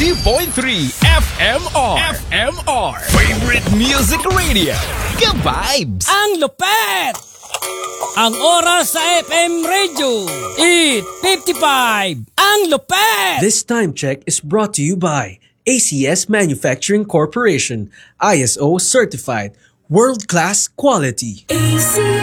FMR. FMR. Favorite Music Radio. Ka-vibes. Ang lupet! Ang oras sa FM Radio, 8:55. Ang lupet! This time check is brought to you by ACS Manufacturing Corporation, ISO certified, world-class quality. ACS.